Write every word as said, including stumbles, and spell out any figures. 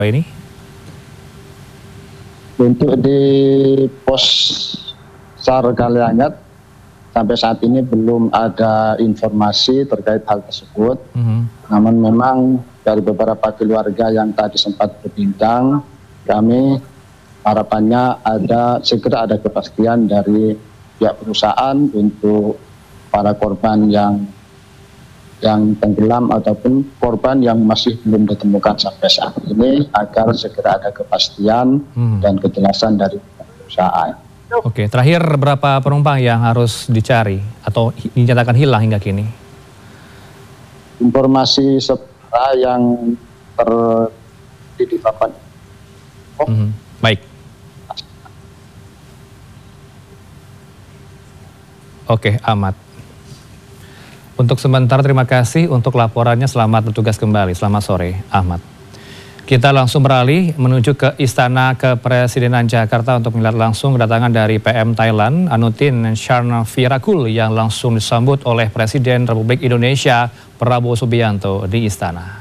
ini? Untuk di pos SAR Kaliangat sampai saat ini belum ada informasi terkait hal tersebut. Mm-hmm. Namun memang dari beberapa keluarga yang tadi sempat berbincang, kami harapannya ada segera ada kepastian dari pihak perusahaan untuk para korban yang yang tenggelam ataupun korban yang masih belum ditemukan sampai saat ini, agar segera ada kepastian hmm. dan kejelasan dari perusahaan. Oke, terakhir berapa penumpang yang harus dicari atau dinyatakan hilang hingga kini? Informasi sementara yang terjadi di papan. Oh. Hmm. Baik. Oke, Ahmad. Untuk sementara terima kasih untuk laporannya, selamat bertugas kembali. Selamat sore, Ahmad. Kita langsung beralih menuju ke Istana Kepresidenan Jakarta untuk melihat langsung kedatangan dari P M Thailand, Anutin Charnvirakul, yang langsung disambut oleh Presiden Republik Indonesia Prabowo Subianto di Istana.